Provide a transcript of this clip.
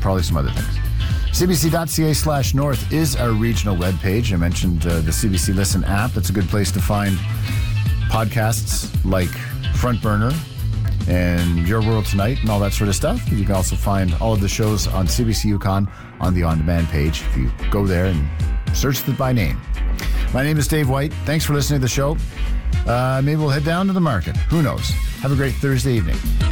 probably some other things. CBC.ca/north is our regional webpage. I mentioned the CBC Listen app. That's a good place to find podcasts like Front Burner and Your World Tonight and all that sort of stuff. You can also find all of the shows on CBC Yukon on the on-demand page if you go there and search it by name. My name is Dave White. Thanks for listening to the show. Maybe we'll head down to the market. Who knows? Have a great Thursday evening.